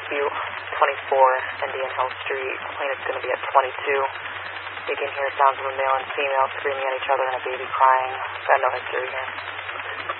Butte 24 Indian Hill Street. Plaintiff's going to be at 22. You can hear sounds of a male and female screaming at each other and a baby crying. Got no history here.